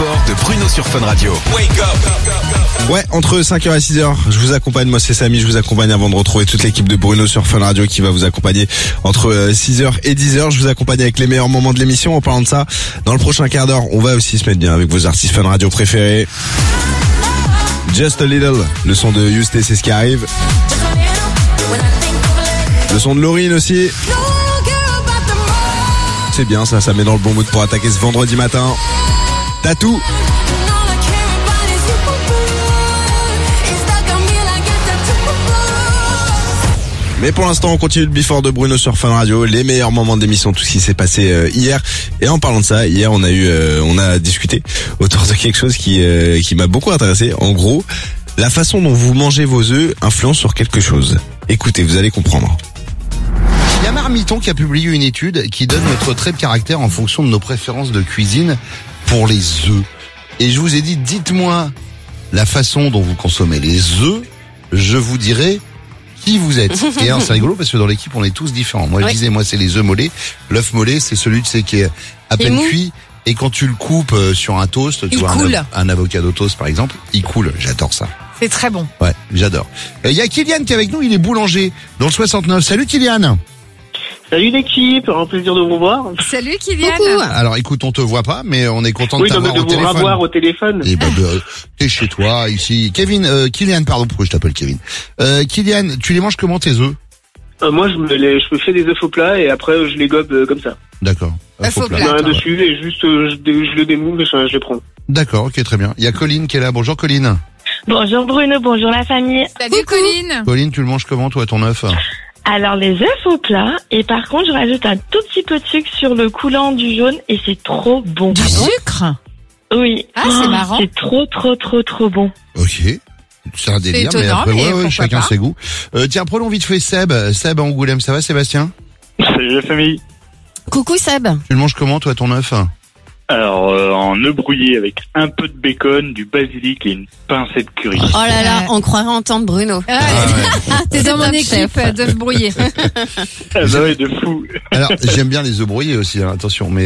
Before de Bruno sur Fun Radio. Wake up. Ouais, entre 5h et 6h, je vous accompagne, moi c'est Samy, je vous accompagne avant de retrouver toute l'équipe de Bruno sur Fun Radio qui va vous accompagner entre 6h et 10h. Je vous accompagne avec les meilleurs moments de l'émission. En parlant de ça, dans le prochain quart d'heure, on va aussi se mettre bien avec vos artistes Fun Radio préférés. Just a Little, le son de Houston, c'est ce qui arrive. Le son de Lauryn aussi. C'est bien ça met dans le bon mood pour attaquer ce vendredi matin. Tatou. Mais pour l'instant, on continue le Before de Bruno sur Fun Radio, les meilleurs moments d'émission, tout ce qui s'est passé hier. Et en parlant de ça, hier, on a discuté autour de quelque chose qui m'a beaucoup intéressé. En gros, la façon dont vous mangez vos œufs influence sur quelque chose. Écoutez, vous allez comprendre. Il y a Marmiton qui a publié une étude qui donne notre trait de caractère en fonction de nos préférences de cuisine pour les œufs. Et je vous ai dit, dites-moi la façon dont vous consommez les œufs, je vous dirai qui vous êtes. Et c'est rigolo parce que dans l'équipe, on est tous différents. Moi, je disais, moi, c'est les œufs mollets. L'œuf mollet, c'est celui, tu sais, qui est à peine cuit. Et quand tu le coupes sur un toast, tu vois, un avocado toast, par exemple, il coule. J'adore ça. C'est très bon. Ouais, j'adore. Il y a Kylian qui est avec nous, il est boulanger dans le 69. Salut Kylian. Salut l'équipe, un plaisir de vous voir. Salut Kylian. Coucou. Alors écoute, on te voit pas, mais on est content de t'avoir au téléphone. Oui, de vous revoir au téléphone. Et t'es chez toi, ici. Kylian, pardon, pourquoi je t'appelle Kevin? Kylian, tu les manges comment tes œufs? Moi, je me fais des œufs au plat et après, je les gobe comme ça. D'accord. Œufs au plat. Rien dessus et juste, je le démoule et je les prends. D'accord, ok, très bien. Il y a Colline qui est là. Bonjour Colline. Bonjour Bruno, bonjour la famille. Salut Colline. Colline, tu le manges comment toi, ton œuf? Alors les œufs au plat et par contre je rajoute un tout petit peu de sucre sur le coulant du jaune et c'est trop bon. Du sucre? Oui. Ah, c'est marrant. C'est trop bon. Ok. C'est un délire, c'est étonnant, mais après chacun ses goûts. Tiens, prenons vite fait Seb à Angoulême. Ça va Sébastien? Salut la famille. Coucou Seb. Tu le manges comment toi ton œuf? Alors, en œuf brouillé avec un peu de bacon, du basilic et une pincée de curry. Oh là là, on croirait entendre Bruno. T'es dans mon équipe d'œufs brouillés. Ah bah ouais, de fou. Alors, j'aime bien les œufs brouillés aussi, hein, attention, mais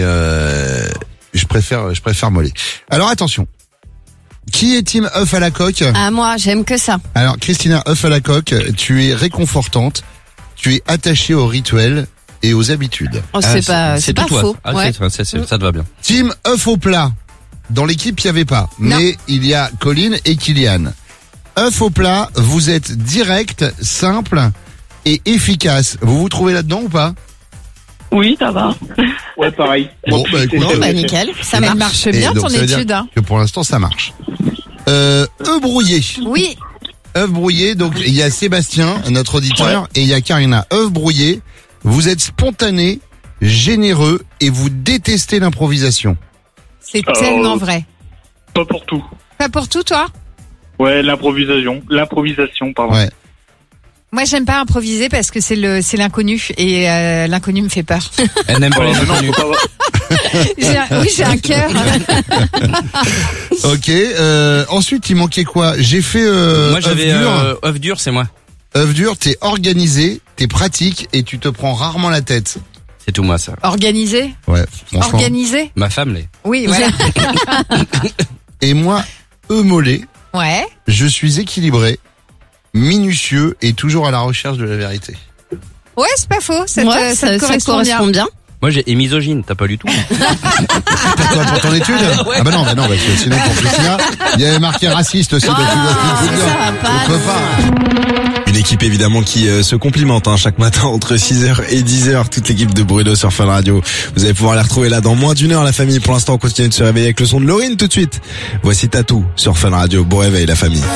je préfère mollet. Alors attention. Qui est team œuf à la coque? Ah, moi, j'aime que ça. Alors, Christina, œuf à la coque, tu es réconfortante, tu es attachée au rituel et aux habitudes. Oh, c'est pas faux. Ah, ouais. ça te va bien. Team œuf au plat. Dans l'équipe, il n'y avait pas. Non. Mais il y a Colline et Kylian. œuf au plat, vous êtes direct, simple et efficace. Vous vous trouvez là-dedans ou pas? Oui, ça va. Ouais, pareil. Bon, bah écoute. Nickel. Ça Elle marche. marche bien donc, ton ça veut dire étude. Hein. que pour l'instant, ça marche. œuf brouillé. Oui. œuf brouillé, donc il y a Sébastien, notre auditeur, et il y a Karina. œuf brouillé, vous êtes spontané, généreux et vous détestez l'improvisation. C'est tellement vrai. Pas pour tout. Pas pour tout toi? Ouais, l'improvisation, pardon. Ouais. Moi j'aime pas improviser parce que c'est l'inconnu et l'inconnu me fait peur. Elle n'aime pas les inconnus. J'ai un cœur. Ok, ensuite il manquait quoi? J'ai fait moi j'avais œuf dur, c'est moi. œuf dur, t'es organisé, t'es pratique et tu te prends rarement la tête. C'est tout moi ça. Organisé? Ouais, franchement. Organisé? Ma femme l'est. Oui, voilà. Et moi, œuf mollet, Ouais. je suis équilibré, minutieux et toujours à la recherche de la vérité. Ouais, c'est pas faux. Ça te ça correspond bien. Moi j'ai misogyne, t'as pas du tout. Pourquoi, pour ton étude? Ah bah non, parce que sinon pour Christina, il y avait marqué raciste aussi, donc tu vois ce que je veux dire. On peut pas. Une équipe évidemment qui se complimente chaque matin entre 6h et 10h. Toute l'équipe de Bruno sur Fun Radio. Vous allez pouvoir les retrouver là dans moins d'une heure la famille. Pour l'instant on continue de se réveiller avec le son de Lauryn tout de suite. Voici Tatou sur Fun Radio. Bon réveil la famille.